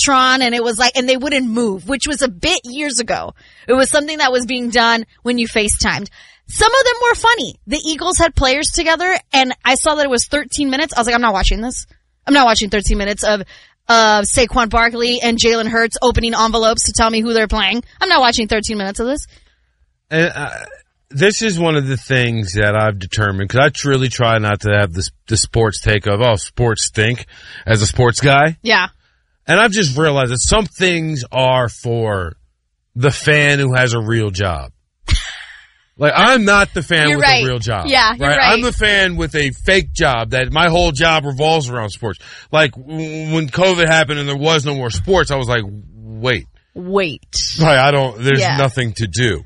Voltron, and it was like, and they wouldn't move, which was a bit years ago. It was something that was being done when you FaceTimed. Some of them were funny. The Eagles had players together, and I saw that it was 13 minutes. I was like, I'm not watching this. I'm not watching 13 minutes of Saquon Barkley and Jalen Hurts opening envelopes to tell me who they're playing. I'm not watching 13 minutes of this. And this is one of the things that I've determined, because I truly try not to have the sports take of, sports stink, as a sports guy. Yeah. And I've just realized that some things are for the fan who has a real job. Like, I'm not the fan You're with right. a real job. Yeah, you're right. I'm the fan with a fake job that my whole job revolves around sports. Like, when COVID happened and there was no more sports, I was like, wait. There's nothing to do.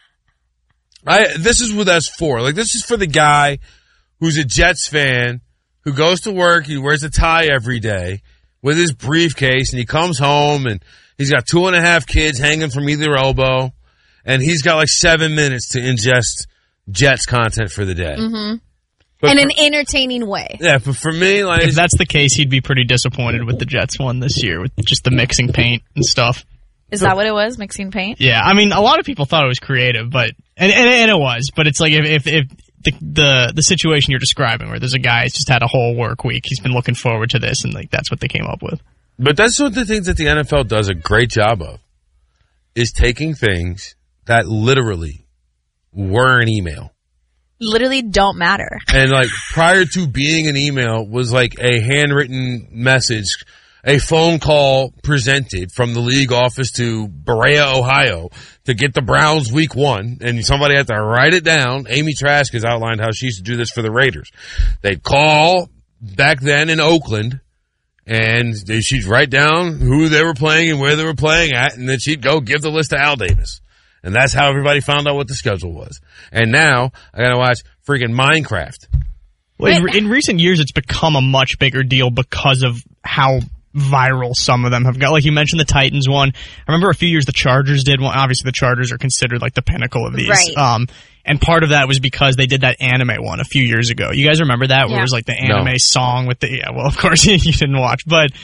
This is what that's for. Like, this is for the guy who's a Jets fan, who goes to work, he wears a tie every day with his briefcase, and he comes home and he's got 2.5 kids hanging from either elbow. And he's got like 7 minutes to ingest Jets content for the day. Mm-hmm. In an entertaining way. Yeah, but for me, like, if that's the case, he'd be pretty disappointed with the Jets one this year, with just the mixing paint and stuff. Is that what it was, mixing paint? Yeah, I mean, a lot of people thought it was creative, but and it was. But it's like if the situation you're describing, where there's a guy who's just had a whole work week, he's been looking forward to this, and like that's what they came up with. But that's one of the things that the NFL does a great job of, is taking things that literally were an email. Literally don't matter. And like prior to being an email was like a handwritten message, a phone call presented from the league office to Berea, Ohio to get the Browns week 1. And somebody had to write it down. Amy Trask has outlined how she used to do this for the Raiders. They'd call back then in Oakland, and she'd write down who they were playing and where they were playing at, and then she'd go give the list to Al Davis. And that's how everybody found out what the schedule was. And now I gotta watch freaking Minecraft. Well, in recent years, it's become a much bigger deal because of how viral some of them have got. Like you mentioned the Titans one. I remember a few years the Chargers did one. Obviously, the Chargers are considered like the pinnacle of these. Right. And part of that was because they did that anime one a few years ago. You guys remember that? Where it was like the anime song with the... Yeah, well, of course you didn't watch. But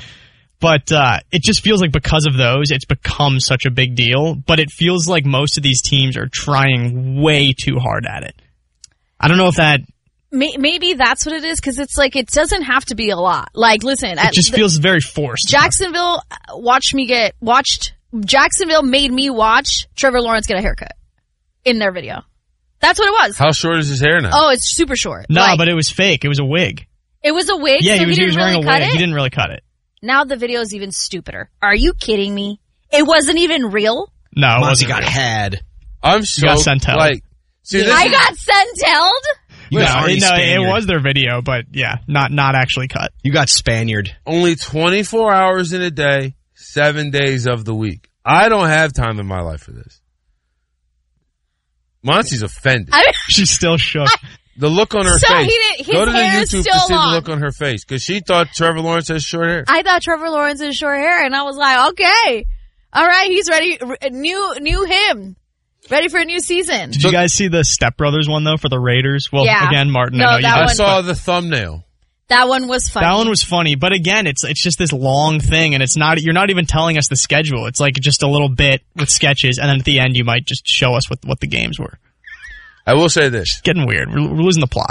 it just feels like because of those, it's become such a big deal. But it feels like most of these teams are trying way too hard at it. I don't know if that... Maybe that's what it is, because it's like, it doesn't have to be a lot. Like, listen... It just feels very forced. Jacksonville Jacksonville made me watch Trevor Lawrence get a haircut in their video. That's what it was. How short is his hair now? Oh, it's super short. No, but it was fake. It was a wig. It was a wig? Yeah, so he was wearing a wig. He didn't really cut it. Now the video is even stupider. Are you kidding me? It wasn't even real? No, it Monty wasn't got real. had. I'm so... got sent out. Like, see, I got sent-held? It was their video, but yeah, not actually cut. You got Spaniard. Only 24 hours in a day, 7 days of the week. I don't have time in my life for this. Monty's offended. She's still shook. The look on her face. Go to the hair is YouTube still to see long. the look on her face, because she thought Trevor Lawrence has short hair. I thought Trevor Lawrence had short hair, and I was like, okay. All right, he's ready. New him. Ready for a new season. Did you guys see the Step Brothers one, though, for the Raiders? Well, again, Martin, I know you I saw the thumbnail. That one was funny. That one was funny, but again, it's just this long thing, and you're not even telling us the schedule. It's like just a little bit with sketches, and then at the end, you might just show us what the games were. I will say this. It's getting weird. We're losing the plot.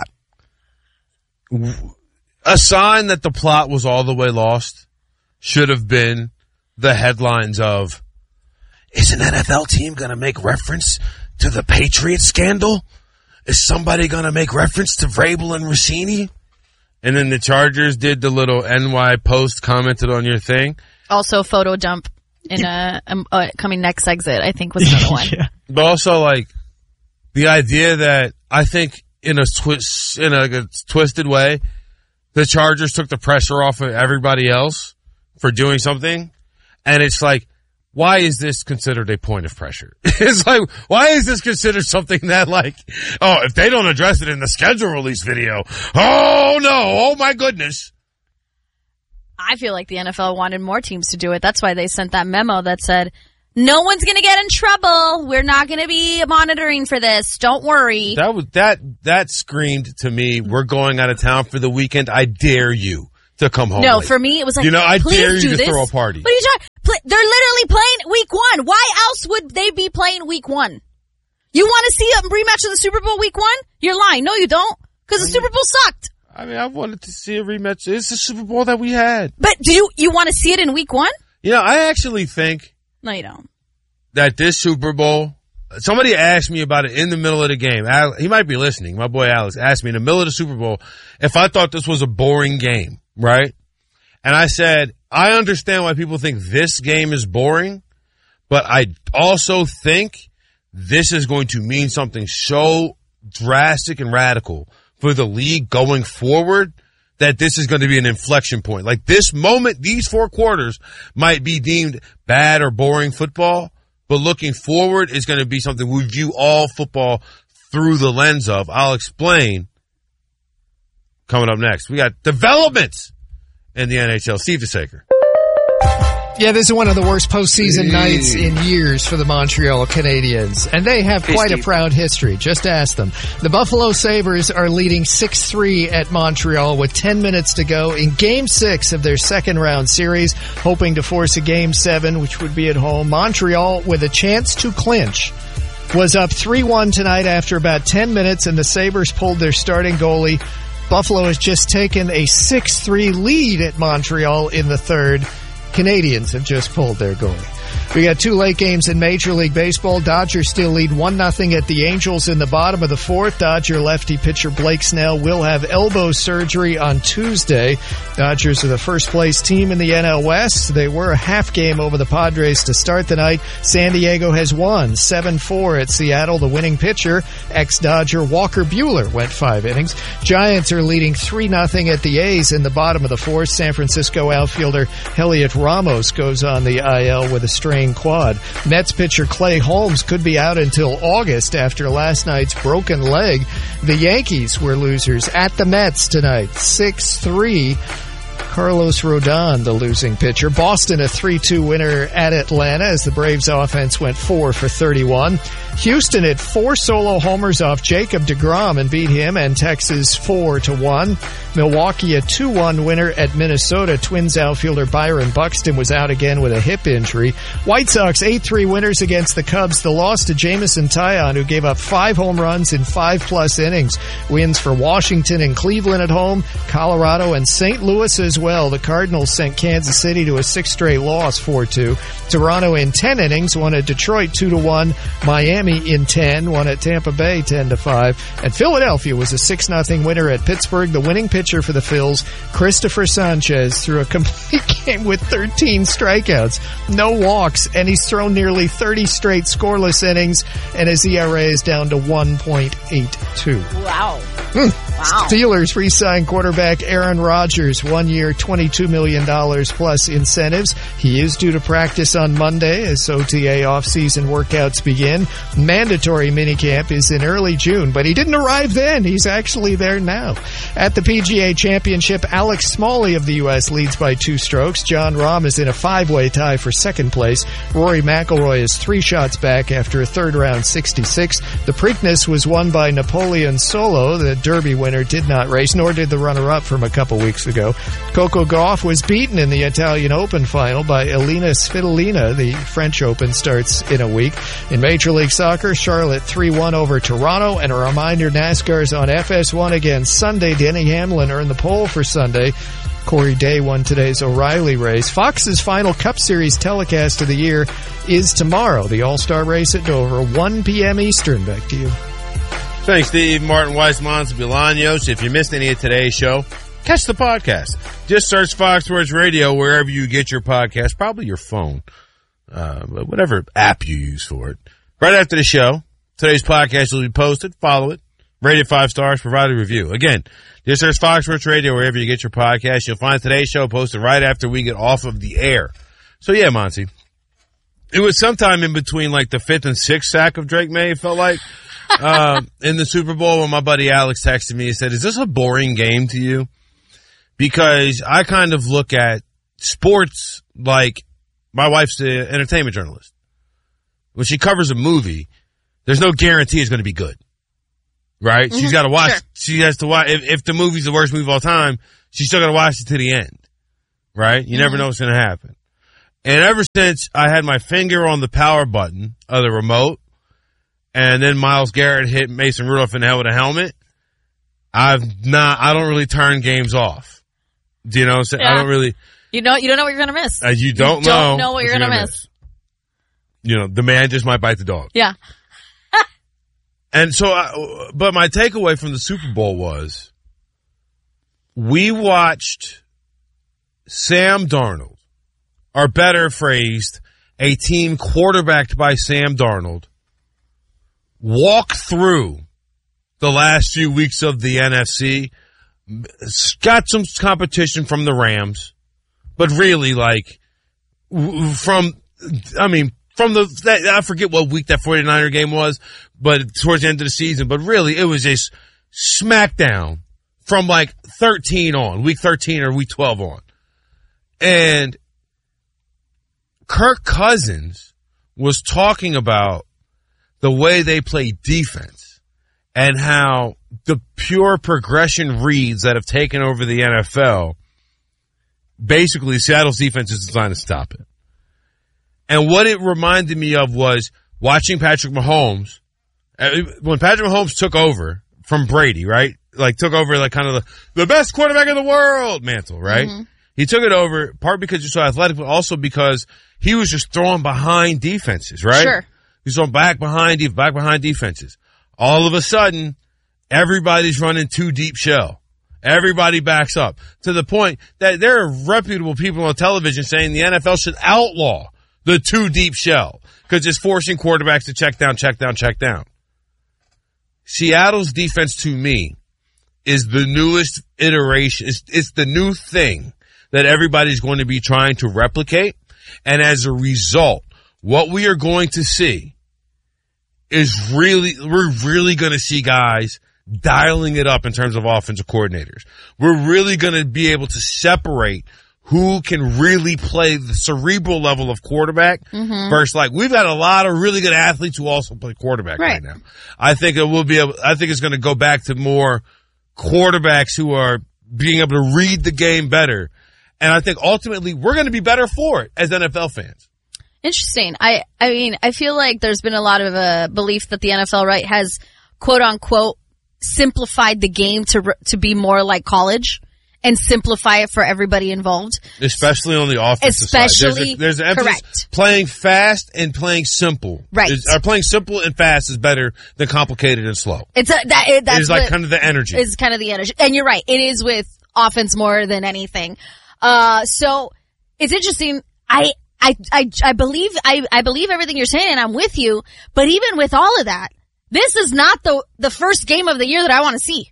A sign that the plot was all the way lost should have been the headlines of, is an NFL team going to make reference to the Patriots scandal? Is somebody going to make reference to Vrabel and Rossini? And then the Chargers did the little NY Post commented on your thing. Also, photo dump in a coming next exit, I think, was another one. Yeah. But also, like, the idea that I think in a twisted way, the Chargers took the pressure off of everybody else for doing something. And it's like, why is this considered a point of pressure? It's like, why is this considered something that, like, oh, if they don't address it in the schedule release video, oh no, oh my goodness. I feel like the NFL wanted more teams to do it. That's why they sent that memo that said, no one's going to get in trouble. We're not going to be monitoring for this. Don't worry. That screamed to me, we're going out of town for the weekend. I dare you to come home. No, late. for me, it was like, I please dare you do to this. throw a party. What are you talking? They're literally playing week 1. Why else would they be playing week 1? You want to see a rematch of the Super Bowl week 1? You're lying. No, you don't. Because the Super Bowl sucked. I mean, I wanted to see a rematch. It's the Super Bowl that we had. But do you want to see it in week 1? I actually think. No, you don't. That this Super Bowl, somebody asked me about it in the middle of the game. He might be listening. My boy Alex asked me in the middle of the Super Bowl if I thought this was a boring game, right? And I said, I understand why people think this game is boring, but I also think this is going to mean something so drastic and radical for the league going forward that this is going to be an inflection point. Like this moment, these 4 quarters might be deemed bad or boring football, but looking forward is going to be something we view all football through the lens of. I'll explain coming up next. We got developments in the NHL. Steve DeSaker. Yeah, this is one of the worst postseason nights in years for the Montreal Canadiens, and they have quite a proud history. Just ask them. The Buffalo Sabres are leading 6-3 at Montreal with 10 minutes to go in Game 6 of their second-round series, hoping to force a Game 7, which would be at home. Montreal, with a chance to clinch, was up 3-1 tonight after about 10 minutes, and the Sabres pulled their starting goalie. Buffalo has just taken a 6-3 lead at Montreal in the third. Canadians have just pulled their goalie. We got 2 late games in Major League Baseball. Dodgers still lead 1-0 at the Angels in the bottom of the 4th. Dodger lefty pitcher Blake Snell will have elbow surgery on Tuesday. Dodgers are the first place team in the NL West. They were a half game over the Padres to start the night. San Diego has won 7-4 at Seattle. The winning pitcher, ex-Dodger Walker Buehler, went 5 innings. Giants are leading 3-0 at the A's in the bottom of the 4th. San Francisco outfielder Heliot Ramos goes on the IL with a strained quad. Mets pitcher Clay Holmes could be out until August after last night's broken leg. The Yankees were losers at the Mets tonight, 6-3. Carlos Rodon, the losing pitcher. Boston, a 3-2 winner at Atlanta as the Braves offense went 4 for 31. Houston had 4 solo homers off Jacob deGrom and beat him and Texas 4-1. Milwaukee, a 2-1 winner at Minnesota. Twins outfielder Byron Buxton was out again with a hip injury. White Sox 8-3 winners against the Cubs. The loss to Jameson Taillon, who gave up 5 home runs in 5+ innings. Wins for Washington and Cleveland at home, Colorado and St. Louis as well. The Cardinals sent Kansas City to a 6th straight loss, 4-2. Toronto in 10 innings won at Detroit 2-1. Miami in 10 won at Tampa Bay 10-5. And Philadelphia was a 6-0 winner at Pittsburgh. The winning pitcher for the Phils, Christopher Sanchez, threw a complete game with 13 strikeouts, no walks, and he's thrown nearly 30 straight scoreless innings, and his ERA is down to 1.82. Wow. Wow. Steelers re-signed quarterback Aaron Rodgers, 1 year, $22 million plus incentives. He is due to practice on Monday as OTA off-season workouts begin. Mandatory minicamp is in early June, but he didn't arrive then. He's actually there now. At the PGA Championship, Alex Smalley of the U.S. leads by 2 strokes. Jon Rahm is in a 5-way tie for second place. Rory McIlroy is 3 shots back after a third-round 66. The Preakness was won by Napoleon Solo. The Derby winner did not race, nor did the runner-up from a couple weeks ago. Coco Gauff was beaten in the Italian Open final by Elina Svitolina. The French Open starts in a week. In Major League Soccer, Charlotte 3-1 over Toronto, and a reminder NASCAR's on FS1 again Sunday. Denny Hamlin earned the pole for Sunday. Corey Day won today's O'Reilly race. Fox's final Cup Series telecast of the year is tomorrow. The All-Star race at Dover, 1 p.m. Eastern. Back to you. Thanks, Steve. Martin Weissmans, Bolaños. If you missed any of today's show, catch the podcast. Just search Fox Sports Radio wherever you get your podcast, probably your phone, but whatever app you use for it. Right after the show, today's podcast will be posted. Follow it. Rate it 5 stars. Provide a review. Again, just search Fox Sports Radio wherever you get your podcast. You'll find today's show posted right after we get off of the air. So, yeah, Monty, it was sometime in between like the 5th and 6th sack of Drake May, it felt like. In the Super Bowl when my buddy Alex texted me and said, is this a boring game to you? Because I kind of look at sports like my wife's an entertainment journalist. When she covers a movie, there's no guarantee it's going to be good. Right? Mm-hmm. She's got to watch. Sure. She has to watch. If the movie's the worst movie of all time, So you still got to watch it to the end, right? You never know what's going to happen. And ever since I had my finger on the power button of the remote, and then Myles Garrett hit Mason Rudolph in the head with a helmet, I don't really turn games off. Do you know what I'm saying? Yeah. I don't really. You don't know what you're going to miss. You don't know what you're going to miss. You know, the man just might bite the dog. Yeah. And so, but my takeaway from the Super Bowl was we watched Sam Darnold, or better phrased, a team quarterbacked by Sam Darnold, walk through the last few weeks of the NFC, got some competition from the Rams, but really I forget what week that 49er game was, but towards the end of the season, but really it was a smackdown from like 13 on, week 13 or week 12 on. And Kirk Cousins was talking about the way they play defense and how the pure progression reads that have taken over the NFL, basically Seattle's defense is designed to stop it. And what it reminded me of was watching Patrick Mahomes. When Patrick Mahomes took over from Brady, right? Like took over like kind of the best quarterback in the world mantle, right? Mm-hmm. He took it over, part because he's so athletic, but also because he was just throwing behind defenses, right? Sure. He's throwing back behind defenses. All of a sudden, everybody's running too deep shell. Everybody backs up to the point that there are reputable people on television saying the NFL should outlaw the too deep shell because it's forcing quarterbacks to check down. Seattle's defense, to me, is the newest iteration. It's the new thing that everybody's going to be trying to replicate. And as a result, what we are going to see is we're really going to see guys dialing it up in terms of offensive coordinators. We're really going to be able to separate who can really play the cerebral level of quarterback versus we've got a lot of really good athletes who also play quarterback right now. I think it's going to go back to more quarterbacks who are being able to read the game better. And I think ultimately we're going to be better for it as NFL fans. Interesting. I mean, I feel like there's been a lot of belief that the NFL, right, has quote unquote simplified the game to be more like college and simplify it for everybody involved. Especially on the offensive side. There's an emphasis. Correct. Playing fast and playing simple. Right. Playing simple and fast is better than complicated and slow. That's kind of the energy. It's kind of the energy. And you're right. It is with offense more than anything. So it's interesting. I believe everything you're saying and I'm with you, but even with all of that, this is not the first game of the year that I want to see.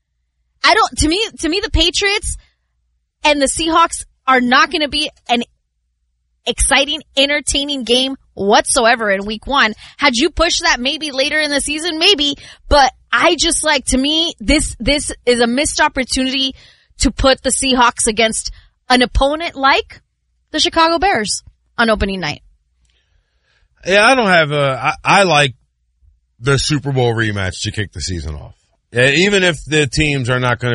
To me, the Patriots and the Seahawks are not going to be an exciting, entertaining game whatsoever in week one. Had you pushed that maybe later in the season, maybe, but I just to me, this is a missed opportunity to put the Seahawks against an opponent like the Chicago Bears on opening night. Yeah, I like the Super Bowl rematch to kick the season off. Even if the teams are not going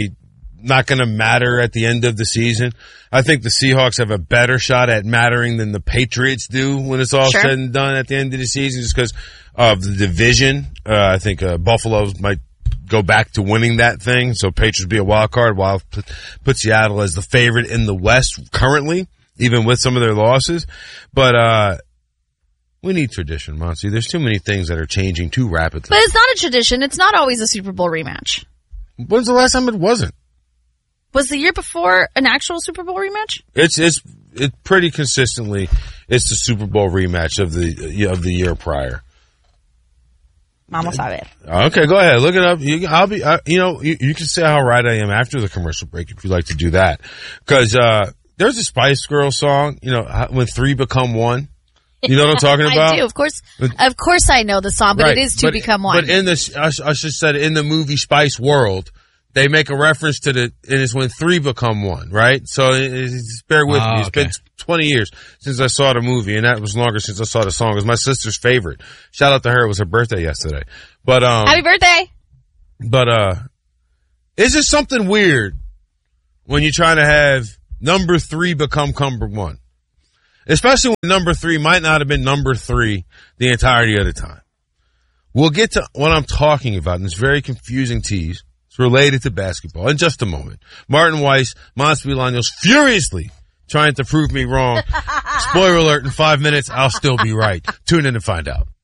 to matter at the end of the season, I think the Seahawks have a better shot at mattering than the Patriots do when it's all said and done at the end of the season, just because of the division. I think Buffalo might go back to winning that thing, so Patriots be a wild card, while put Seattle as the favorite in the West currently, even with some of their losses. But we need tradition, Monty. There's too many things that are changing too rapidly. But it's not a tradition. It's not always a Super Bowl rematch. When's the last time it wasn't? Was the year before an actual Super Bowl rematch? It's pretty consistently. It's the Super Bowl rematch of the year prior. Vamos a ver. Okay, go ahead. Look it up. You can say how right I am after the commercial break if you like to do that. Because there's a Spice Girls song, when three become one. You know what I'm talking about? I do, of course. Of course I know the song, but it is to become one. But I should say in the movie Spice World, they make a reference to it is when three become one, right? So bear with me. It's been 20 years since I saw the movie, and that was longer since I saw the song. It was my sister's favorite. Shout out to her. It was her birthday yesterday. But happy birthday. But it's just something weird when you're trying to have number 3 become number 1. Especially when number 3 might not have been number 3 the entirety of the time. We'll get to what I'm talking about in this very confusing tease. It's related to basketball in just a moment. Martin Weiss, Mons Bolaños furiously trying to prove me wrong. Spoiler alert, in 5 minutes, I'll still be right. Tune in to find out.